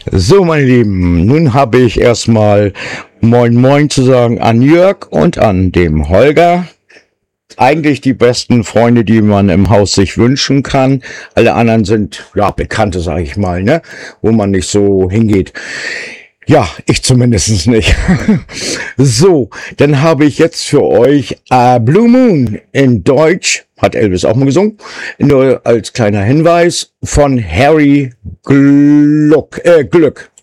So, meine Lieben, nun habe ich erstmal Moin Moin zu sagen an Jörg und an dem Holger. Eigentlich die besten Freunde, die man im Haus sich wünschen kann. Alle anderen sind, ja, Bekannte, sage ich mal, ne, wo man nicht so hingeht. Ja, ich zumindest nicht. So, dann habe ich jetzt für euch Blue Moon in Deutsch, hat Elvis auch mal gesungen, nur als kleiner Hinweis, von Harry Glück.